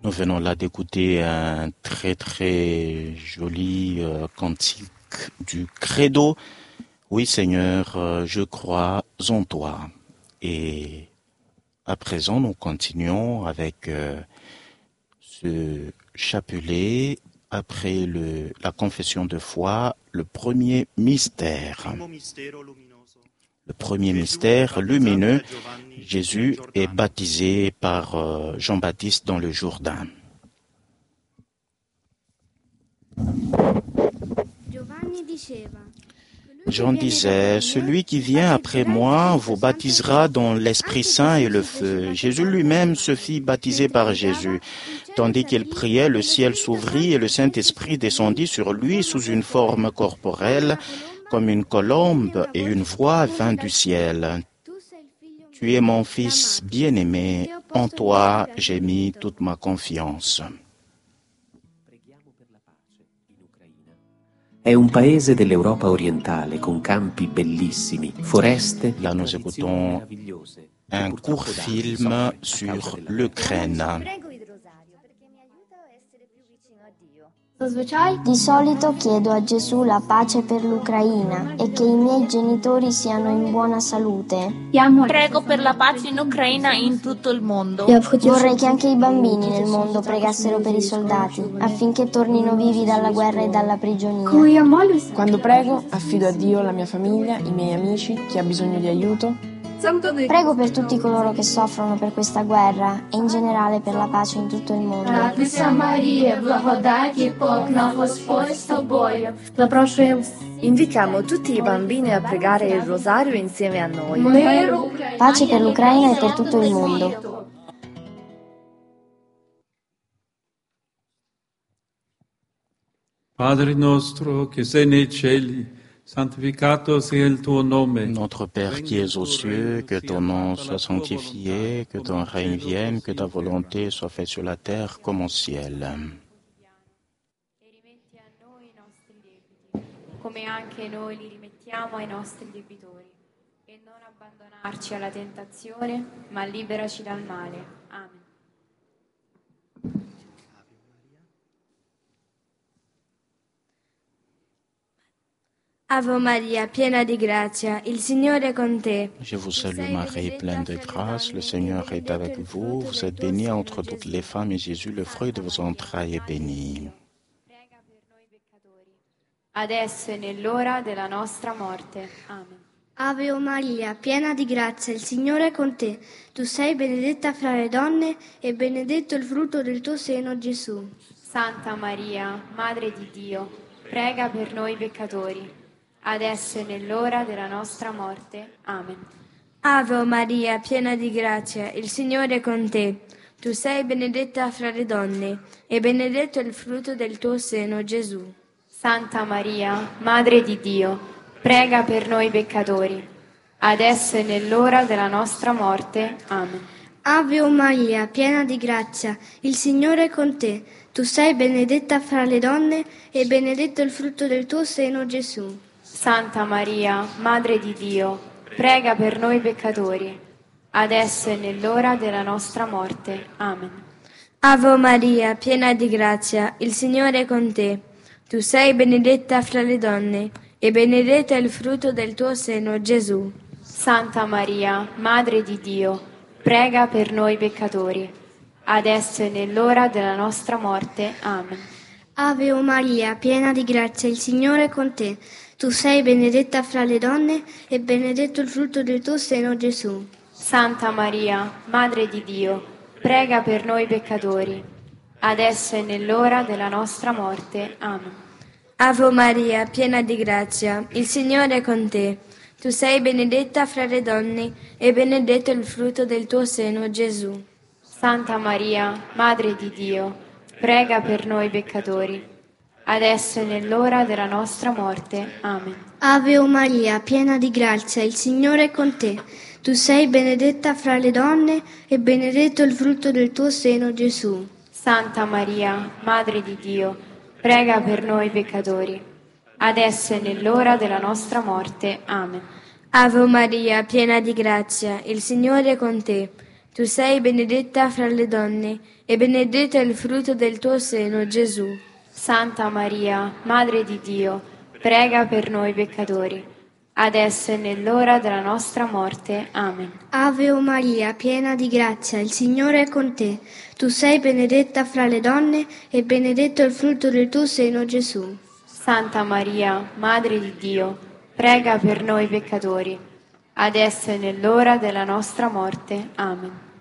Nous venons là d'écouter un très très joli cantique du Credo. Oui Seigneur, je crois en toi. Et à présent, nous continuons avec ce chapelet après la confession de foi, le premier mystère. Le premier mystère lumineux, Jésus est baptisé par Jean-Baptiste dans le Jourdain. Jean disait, « Celui qui vient après moi vous baptisera dans l'Esprit Saint et le feu. » Jésus lui-même se fit baptiser par Jésus. Tandis qu'il priait, le ciel s'ouvrit et le Saint-Esprit descendit sur lui sous une forme corporelle, comme une colombe, et une voix vint du ciel. « Tu es mon Fils bien-aimé, en toi j'ai mis toute ma confiance. » È un paese dell'Europa orientale con campi bellissimi, foreste. Là, nous écoutons un court film sur l'Ukraine. Di solito chiedo a Gesù la pace per l'Ucraina e che i miei genitori siano in buona salute. Prego per la pace in Ucraina e in tutto il mondo. Vorrei che anche i bambini nel mondo pregassero per i soldati, affinché tornino vivi dalla guerra e dalla prigionia. Quando prego, affido a Dio la mia famiglia, i miei amici, chi ha bisogno di aiuto. Prego per tutti coloro che soffrono per questa guerra e in generale per la pace in tutto il mondo. Invitiamo tutti i bambini a pregare il rosario insieme a noi. Pace per l'Ucraina e per tutto il mondo. Padre nostro che sei nei cieli, santificato sia il tuo nome. Notre Père qui es aux cieux, que ton nom soit sanctifié, que ton règne vienne, que ta volonté soit faite sur la terre comme au ciel. E rimetti a noi i nostri debiti, come anche noi li rimettiamo ai nostri debitori. E non abbandonarci alla tentazione, ma liberaci dal male. Amen. Ave Maria, piena di grazia, il Signore è con te. Je vous salue Marie, pleine de grâce, le Seigneur est avec vous. Vous êtes bénie entre toutes les femmes et Jésus, le fruit de vos entrailles, est béni. Prega per noi peccatori, adesso e nell'ora della nostra morte. Amen. Ave Maria, piena di grazia, il Signore è con te. Tu sei benedetta fra le donne e benedetto il frutto del tuo seno, Gesù. Santa Maria, Madre di Dio, prega per noi peccatori, adesso e nell'ora della nostra morte. Amen. Ave Maria, piena di grazia, il Signore è con te. Tu sei benedetta fra le donne e benedetto il frutto del tuo seno, Gesù. Santa Maria, Madre di Dio, prega per noi peccatori, adesso e nell'ora della nostra morte. Amen. Ave Maria, piena di grazia, il Signore è con te. Tu sei benedetta fra le donne e benedetto il frutto del tuo seno, Gesù. Santa Maria, Madre di Dio, prega per noi peccatori, adesso e nell'ora della nostra morte. Amen. Ave Maria, piena di grazia, il Signore è con te. Tu sei benedetta fra le donne e benedetto è il frutto del tuo seno, Gesù. Santa Maria, Madre di Dio, prega per noi peccatori, adesso e nell'ora della nostra morte. Amen. Ave Maria, piena di grazia, il Signore è con te. Tu sei benedetta fra le donne e benedetto il frutto del tuo seno, Gesù. Santa Maria, Madre di Dio, prega per noi peccatori, adesso e nell'ora della nostra morte. Amen. Ave Maria, piena di grazia, il Signore è con te. Tu sei benedetta fra le donne e benedetto il frutto del tuo seno, Gesù. Santa Maria, Madre di Dio, prega per noi peccatori, adesso e nell'ora della nostra morte. Amen. Ave Maria, piena di grazia, il Signore è con te. Tu sei benedetta fra le donne e benedetto il frutto del tuo seno, Gesù. Santa Maria, Madre di Dio, prega per noi peccatori, adesso e nell'ora della nostra morte. Amen. Ave Maria, piena di grazia, il Signore è con te. Tu sei benedetta fra le donne, e benedetto è il frutto del tuo seno, Gesù. Santa Maria, Madre di Dio, prega per noi peccatori, adesso e nell'ora della nostra morte. Amen. Ave Maria, piena di grazia, il Signore è con te. Tu sei benedetta fra le donne e benedetto il frutto del tuo seno, Gesù. Santa Maria, Madre di Dio, prega per noi peccatori, adesso e nell'ora della nostra morte. Amen.